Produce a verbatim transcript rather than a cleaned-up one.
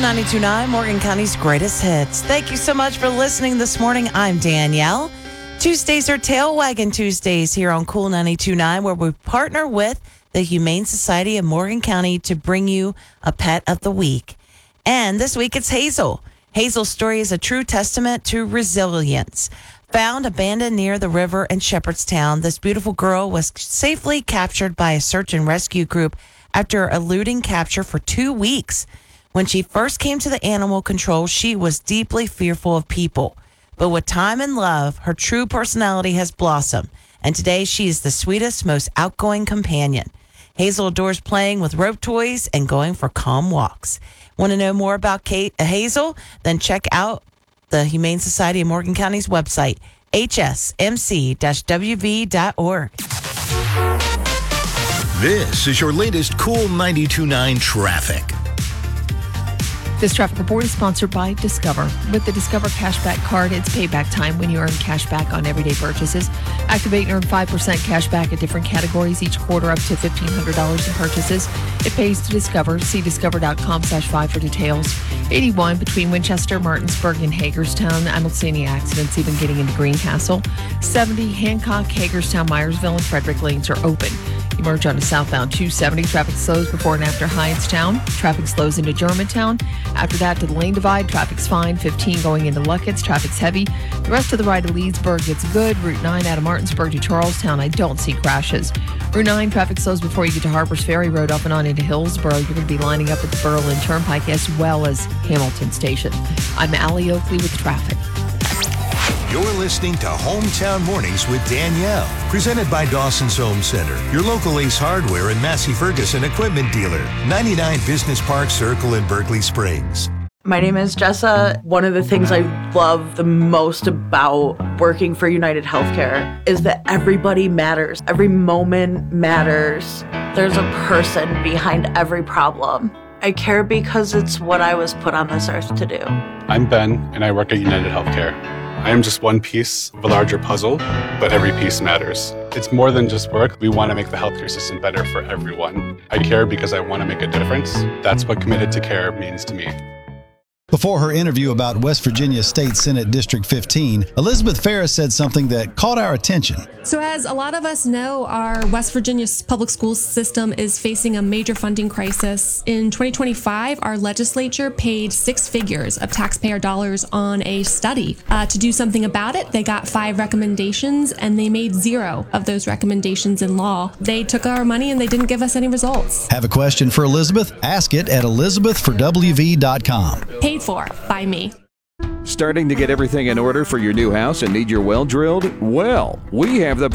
ninety-two point nine, Morgan County's greatest hits. Thank you so much for listening this morning. I'm Danielle. Tuesdays are Tail Wagging Tuesdays here on Cool ninety-two point nine, where we partner with the Humane Society of Morgan County to bring you a pet of the week. And this week it's Hazel. Hazel's story is a true testament to resilience. Found abandoned near the river in Shepherdstown, this beautiful girl was safely captured by a search and rescue group after eluding capture for two weeks. When she first came to the animal control, she was deeply fearful of people. But with time and love, her true personality has blossomed. And today she is the sweetest, most outgoing companion. Hazel adores playing with rope toys and going for calm walks. Want to know more about Kate, uh, Hazel? Then check out the Humane Society of Morgan County's website, h s m c dash w v dot org. This is your latest Cool ninety-two point nine traffic. This traffic report is sponsored by Discover. With the Discover Cashback Card, it's payback time when you earn cash back on everyday purchases. Activate and earn five percent cash back at different categories each quarter up to fifteen hundred dollars in purchases. It pays to Discover. See discover.com slash five for details. eighty-one between Winchester, Martinsburg, and Hagerstown. I don't see any accidents even getting into Greencastle. seventy Hancock, Hagerstown, Myersville, and Frederick lanes are open. Emerge onto southbound two seventy. Traffic slows before and after Hyattstown. Traffic slows into Germantown. After that, to the lane divide, traffic's fine. fifteen going into Luckett's, traffic's heavy. The rest of the ride to Leesburg gets good. Route nine out of Martinsburg to Charlestown, I don't see crashes. Route nine, traffic slows before you get to Harper's Ferry Road up and on into Hillsborough. You're going to be lining up at the Berlin Turnpike as well as Hamilton Station. I'm Allie Oakley with traffic. You're listening to Hometown Mornings with Danielle, presented by Dawson's Home Center, your local Ace Hardware and Massey Ferguson equipment dealer, ninety-nine Business Park Circle in Berkeley Springs. My name is Jessa. One of the things I love the most about working for United Healthcare is that everybody matters. Every moment matters. There's a person behind every problem. I care because it's what I was put on this earth to do. I'm Ben, and I work at United Healthcare. I am just one piece of a larger puzzle, but every piece matters. It's more than just work. We want to make the healthcare system better for everyone. I care because I want to make a difference. That's what committed to care means to me. Before her interview about West Virginia State Senate District fifteen, Elizabeth Ferris said something that caught our attention. So as a lot of us know, our West Virginia public school system is facing a major funding crisis. In twenty twenty-five, our legislature paid six figures of taxpayer dollars on a study uh, to do something about it. They got five recommendations and they made zero of those recommendations in law. They took our money and they didn't give us any results. Have a question for Elizabeth? Ask it at elizabeth for w v dot com. Paid for by me. Starting to get everything in order for your new house and need your well drilled? Well, we have the